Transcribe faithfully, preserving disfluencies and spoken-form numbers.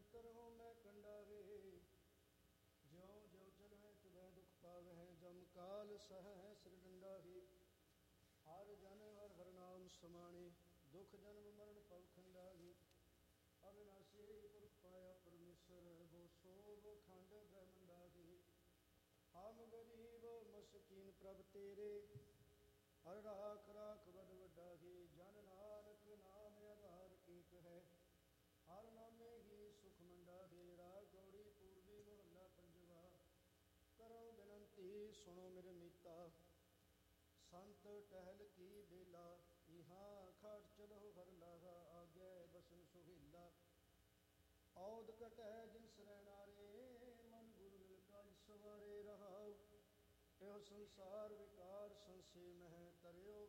तरहो मैं कंडारे। ज्यों ज्यों चलह तुवह दुख पावह, जम काल सह सिर डंडाही। हर जन हर हर नाम समाणे, दुख जन्म मरण पव खंडाही। अविनाशी पुरख पाया परमेश्वर, वो सोभ खंड ब्रह्मंडाही। हम गरीब मस्कीन प्रभ तेरे, हर राख राख बद वड्डाही। जन नानक नाम आधार एक है, हर नामे ही सुख मंडाही। राग गौड़ी पूर्वी मोहल्ला पंजवा, करो बिनंती सुनो मेरे मीता। संत टहल की बेला, यहाँ खाट चलो हर लाहा। आगे बसन सुहेला, औद कटह जिन सरैनारे। मन गुरु मिल काज सवारे रहाओ। एहो संसार विकार संशय मह, तरियो